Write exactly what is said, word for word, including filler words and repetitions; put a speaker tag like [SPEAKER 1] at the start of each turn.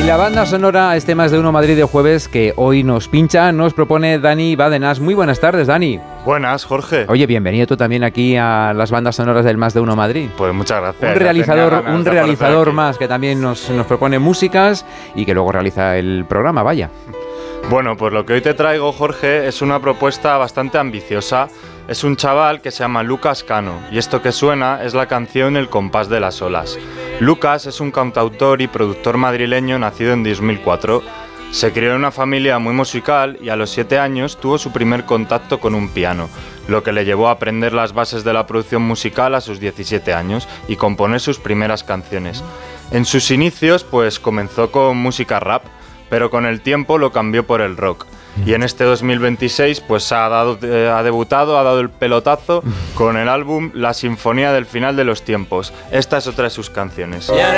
[SPEAKER 1] la banda sonora, este Más de Uno Madrid de jueves, que hoy nos pincha, nos propone Dani Badenas. Muy buenas tardes, Dani.
[SPEAKER 2] Buenas, Jorge.
[SPEAKER 1] Oye, bienvenido tú también aquí a las bandas sonoras del Más de Uno Madrid.
[SPEAKER 2] Pues muchas gracias.
[SPEAKER 1] Un realizador, un realizador más que también nos, nos propone músicas y que luego realiza el programa, vaya.
[SPEAKER 2] Bueno, pues lo que hoy te traigo, Jorge, es una propuesta bastante ambiciosa. Es un chaval que se llama Lucas Cano y esto que suena es la canción El compás de las olas. Lucas es un cantautor y productor madrileño nacido en dos mil cuatro. Se crió en una familia muy musical y a los siete años tuvo su primer contacto con un piano, lo que le llevó a aprender las bases de la producción musical a sus diecisiete años y componer sus primeras canciones. En sus inicios, pues comenzó con música rap, pero con el tiempo lo cambió por el rock. Y en este dos mil veintiséis pues ha, dado, eh, ha debutado, ha dado el pelotazo con el álbum La Sinfonía del Final de los Tiempos. Esta es otra de sus canciones.